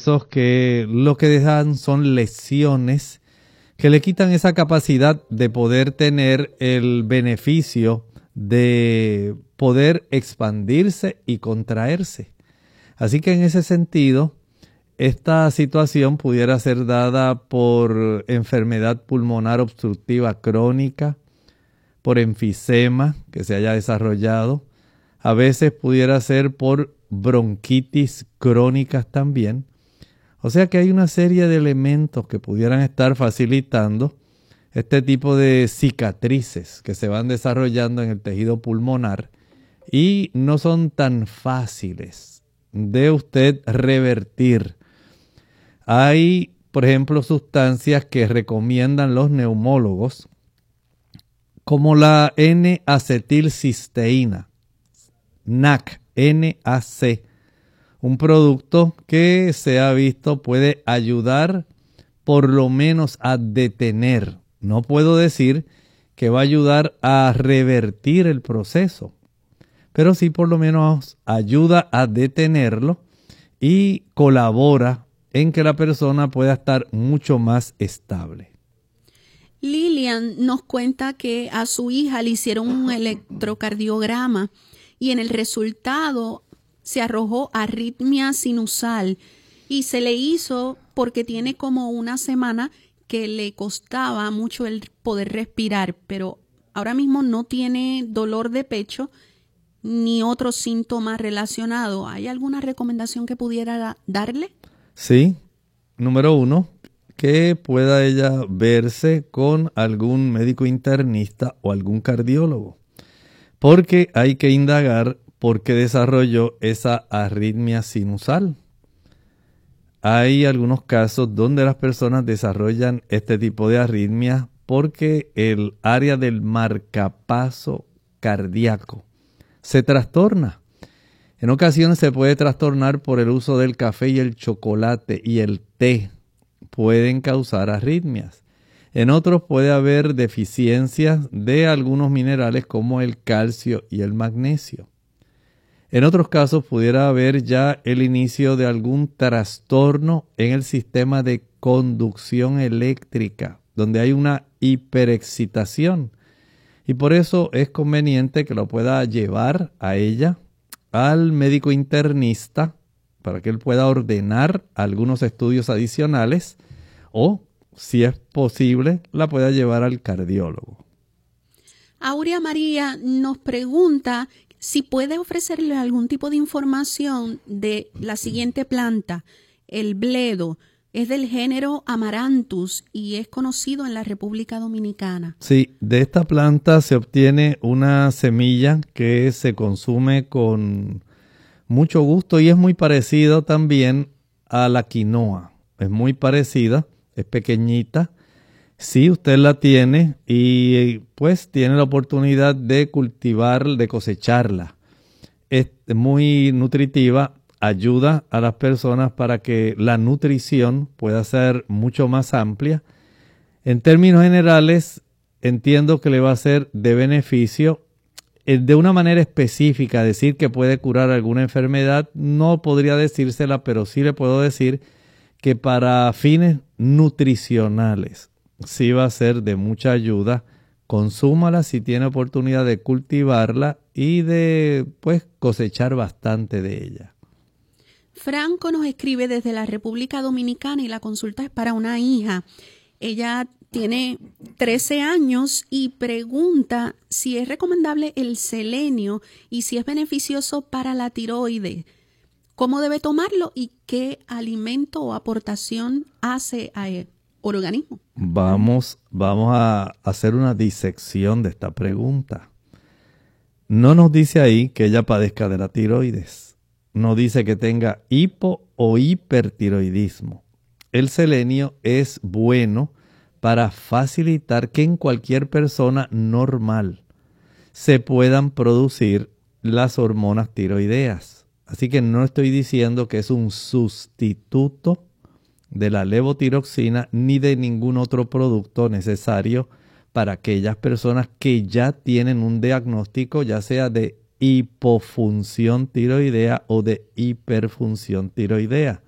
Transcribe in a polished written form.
procesos que lo que dejan son lesiones que le quitan esa capacidad de poder tener el beneficio de poder expandirse y contraerse. Así que en ese sentido, esta situación pudiera ser dada por enfermedad pulmonar obstructiva crónica, por enfisema que se haya desarrollado. A veces pudiera ser por bronquitis crónicas también. O sea que hay una serie de elementos que pudieran estar facilitando este tipo de cicatrices que se van desarrollando en el tejido pulmonar y no son tan fáciles de usted revertir. Hay, por ejemplo, sustancias que recomiendan los neumólogos, como la N-acetilcisteína, NAC, NAC, un producto que se ha visto puede ayudar por lo menos a detener. No puedo decir que va a ayudar a revertir el proceso, pero sí por lo menos ayuda a detenerlo y colabora en que la persona pueda estar mucho más estable. Lilian nos cuenta que a su hija le hicieron un electrocardiograma y en el resultado se arrojó arritmia sinusal y se le hizo porque tiene como una semana que le costaba mucho el poder respirar, pero ahora mismo no tiene dolor de pecho ni otros síntomas relacionados. ¿Hay alguna recomendación que pudiera darle? Sí, número 1, que pueda ella verse con algún médico internista o algún cardiólogo, porque hay que indagar por qué desarrolló esa arritmia sinusal. Hay algunos casos donde las personas desarrollan este tipo de arritmia porque el área del marcapaso cardíaco se trastorna. En ocasiones se puede trastornar por el uso del café y el chocolate y el té. Pueden causar arritmias. En otros puede haber deficiencias de algunos minerales como el calcio y el magnesio. En otros casos pudiera haber ya el inicio de algún trastorno en el sistema de conducción eléctrica, donde hay una hiperexcitación. Y por eso es conveniente que lo pueda llevar a ella al médico internista para que él pueda ordenar algunos estudios adicionales o, si es posible, la pueda llevar al cardiólogo. Aurea María nos pregunta si puede ofrecerle algún tipo de información de la siguiente planta, el bledo. Es del género Amaranthus y es conocido en la República Dominicana. Sí, de esta planta se obtiene una semilla que se consume con mucho gusto y es muy parecido también a la quinoa. Es muy parecida, es pequeñita. Si usted la tiene y pues tiene la oportunidad de cultivar, de cosecharla, es muy nutritiva, ayuda a las personas para que la nutrición pueda ser mucho más amplia. En términos generales, entiendo que le va a ser de beneficio. De una manera específica, decir que puede curar alguna enfermedad, no podría decírsela, pero sí le puedo decir que para fines nutricionales sí va a ser de mucha ayuda. Consúmala si tiene oportunidad de cultivarla y de pues cosechar bastante de ella. Franco nos escribe desde la República Dominicana y la consulta es para una hija. Ella tiene 13 años y pregunta si es recomendable el selenio y si es beneficioso para la tiroides. ¿Cómo debe tomarlo y qué alimento o aportación hace al organismo? Vamos a hacer una disección de esta pregunta. No nos dice ahí que ella padezca de la tiroides. No dice que tenga hipo o hipertiroidismo. El selenio es bueno para facilitar que en cualquier persona normal se puedan producir las hormonas tiroideas. Así que no estoy diciendo que es un sustituto de la levotiroxina ni de ningún otro producto necesario para aquellas personas que ya tienen un diagnóstico, ya sea de hipofunción tiroidea o de hiperfunción tiroidea.